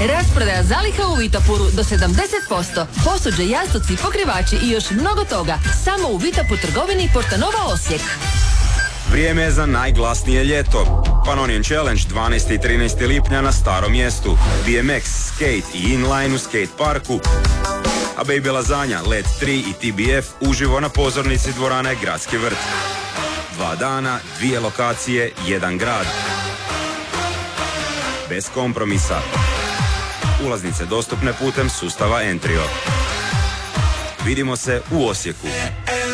Rasprodaja zaliha u Vitapuru do 70%. Posuđe, jastuci, pokrivači i još mnogo toga. Samo u Vitapur trgovini Portanova Osijek. Vrijeme je za najglasnije ljeto. Pannonian Challenge 12. i 13. lipnja na Starom mjestu. BMX, skate i inline u skate parku. A Baby Lazanja, Let 3 i TBF uživo na pozornici dvorane Gradski vrt. 2 dana, 2 lokacije, 1 grad. Bez kompromisa. Ulaznice dostupne putem sustava Entrio. Vidimo se u Osijeku.